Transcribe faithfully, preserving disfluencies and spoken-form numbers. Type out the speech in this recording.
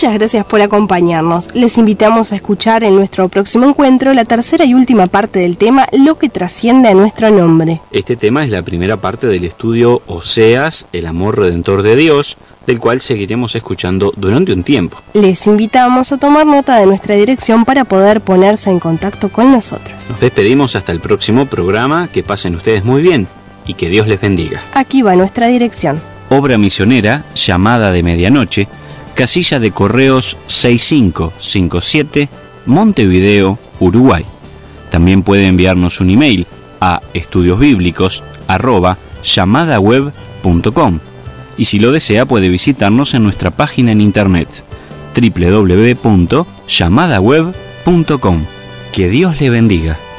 Muchas gracias por acompañarnos. Les invitamos a escuchar en nuestro próximo encuentro la tercera y última parte del tema Lo que trasciende a nuestro nombre. Este tema es la primera parte del estudio Oseas, el amor redentor de Dios, del cual seguiremos escuchando durante un tiempo. Les invitamos a tomar nota de nuestra dirección para poder ponerse en contacto con nosotros. Nos despedimos hasta el próximo programa. Que pasen ustedes muy bien y que Dios les bendiga. Aquí va nuestra dirección. Obra misionera, Llamada de Medianoche, casilla de correos seis cinco cinco siete, Montevideo, Uruguay. También puede enviarnos un email a estudiosbíblicos arroba llamadaweb punto com. Y si lo desea puede visitarnos en nuestra página en internet doble u doble u doble u punto llamadaweb punto com. Que Dios le bendiga.